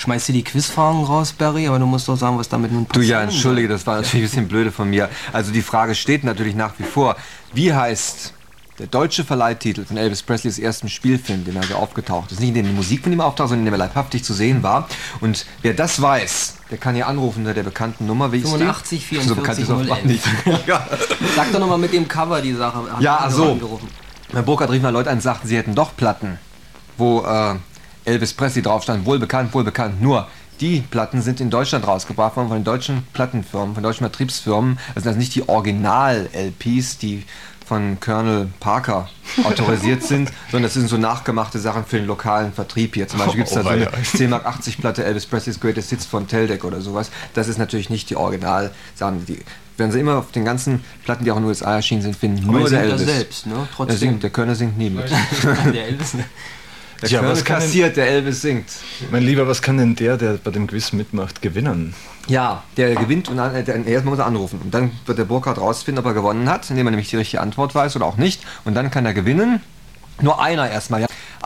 schmeißt dir die Quizfragen raus, Barry, aber du musst doch sagen, was damit nun passiert. Du, ja, entschuldige, das war natürlich ein bisschen blöde von mir. Also die Frage steht natürlich nach wie vor. Wie heißt der deutsche Verleihtitel von Elvis Presleys ersten Spielfilm, den er so aufgetaucht ist? Nicht in der Musik von ihm auftaucht, sondern in dem er leibhaftig zu sehen war. Und wer das weiß, der kann hier anrufen unter der bekannten Nummer. Wie ist 85 die? 44 so 011. nicht. Ja. Sag doch nochmal mit dem Cover die Sache. Ja, ach so. Herr Burkhardt rief mal Leute an und sagten, sie hätten doch Platten, wo Elvis Presley drauf stand, wohl bekannt, nur die Platten sind in Deutschland rausgebracht worden von den deutschen Plattenfirmen, von deutschen Vertriebsfirmen. Das sind also nicht die Original-LPs, die von Colonel Parker autorisiert sind, sondern das sind so nachgemachte Sachen für den lokalen Vertrieb hier. Zum Beispiel gibt es da so eine 10,80 Mark Platte Elvis Presley's Greatest Hits von Teldec oder sowas. Das ist natürlich nicht die Original-Sachen. Die werden sie immer auf den ganzen Platten, die auch in den USA erschienen sind, finden. Aber nur der Elvis. Elvis. Selbst, ne? Trotzdem. Der Colonel singt nie mit. Der Elvis, ne? Der Colonel kassiert, der Elvis singt. Mein Lieber, was kann denn der bei dem Quiz mitmacht, gewinnen? Ja, der gewinnt und erstmal muss er anrufen. Und dann wird der Burkhardt rausfinden, ob er gewonnen hat, indem er nämlich die richtige Antwort weiß oder auch nicht. Und dann kann er gewinnen. Nur einer erstmal. Ja.